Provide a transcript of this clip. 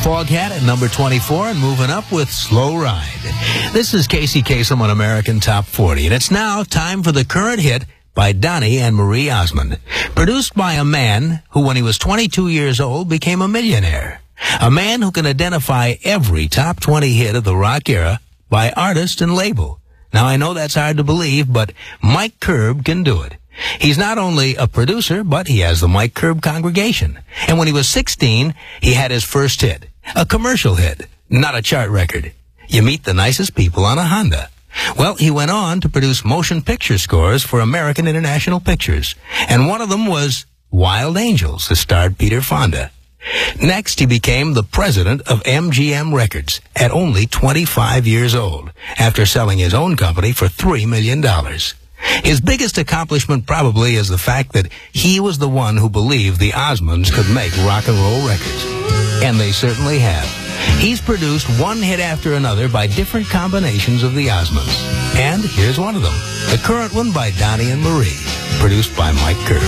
Foghat at number 24 and moving up with Slow Ride. This is Casey Kasem on American Top 40, and it's now time for the current hit by Donnie and Marie Osmond, produced by a man who, when he was 22 years old, became a millionaire. A man who can identify every top 20 hit of the rock era by artist and label. Now, I know that's hard to believe, but Mike Curb can do it. He's not only a producer, but he has the Mike Curb Congregation. And when he was 16, he had his first hit, a commercial hit, not a chart record. You meet the nicest people on a Honda. Well, he went on to produce motion picture scores for American International Pictures, and one of them was Wild Angels, that starred Peter Fonda. Next, he became the president of MGM Records at only 25 years old, after selling his own company for $3 million. His biggest accomplishment probably is the fact that he was the one who believed the Osmonds could make rock and roll records. And they certainly have. He's produced one hit after another by different combinations of the Osmonds. And here's one of them, the current one by Donnie and Marie, produced by Mike Curb.